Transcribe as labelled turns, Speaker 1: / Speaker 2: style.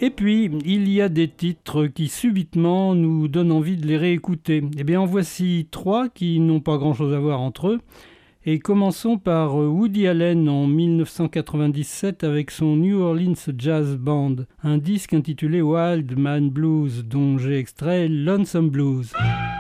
Speaker 1: Et puis, il y a des titres qui subitement nous donnent envie de les réécouter. Eh bien, en voici 3 qui n'ont pas grand-chose à voir entre eux. Et commençons par Woody Allen en 1997 avec son New Orleans Jazz Band, un disque intitulé Wild Man Blues dont j'ai extrait Lonesome Blues.